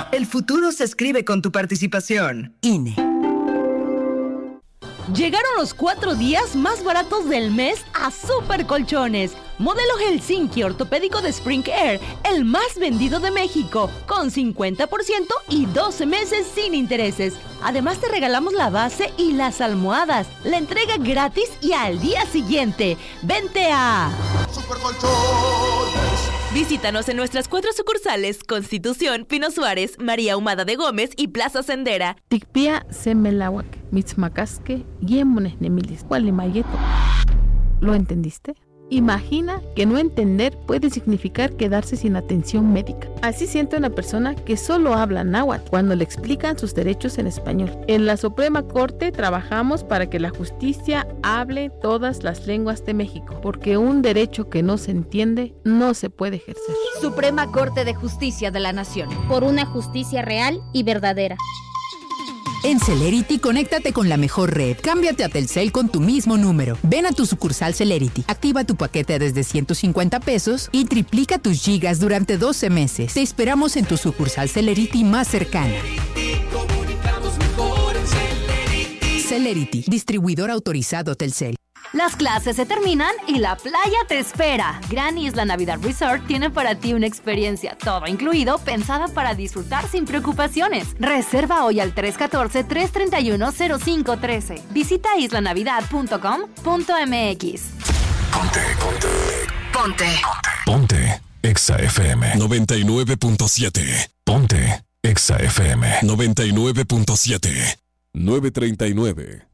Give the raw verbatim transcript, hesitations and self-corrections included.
El futuro se escribe con tu participación. I N E. Llegaron los cuatro días más baratos del mes a Super Colchones. Modelo Helsinki ortopédico de Spring Air, el más vendido de México, con cincuenta por ciento y doce meses sin intereses. Además te regalamos la base y las almohadas, la entrega gratis y al día siguiente. Vente a Super Colchones. Visítanos en nuestras cuatro sucursales: Constitución, Pino Suárez, María Ahumada de Gómez y Plaza Sendera. Tikpia Semelawak, Mitzmacasque, Guiemones Nemilis, Gualimayeto. ¿Lo entendiste? Imagina que no entender puede significar quedarse sin atención médica. Así siente una persona que solo habla náhuatl cuando le explican sus derechos en español. En la Suprema Corte trabajamos para que la justicia hable todas las lenguas de México, porque un derecho que no se entiende no se puede ejercer. Suprema Corte de Justicia de la Nación. Por una justicia real y verdadera. En Celerity, conéctate con la mejor red. Cámbiate a Telcel con tu mismo número. Ven a tu sucursal Celerity, activa tu paquete desde ciento cincuenta pesos y triplica tus gigas durante doce meses. Te esperamos en tu sucursal Celerity más cercana. Celerity, distribuidor autorizado Telcel. Las clases se terminan y la playa te espera. Gran Isla Navidad Resort tiene para ti una experiencia todo incluido, pensada para disfrutar sin preocupaciones. Reserva hoy al tres uno cuatro, tres tres uno, cero cinco uno tres. Visita isla navidad punto com punto m x. Ponte, ponte. Ponte. Ponte. Exa F M noventa y nueve punto siete. Ponte. Exa F M noventa y nueve punto siete. nueve treinta y nueve.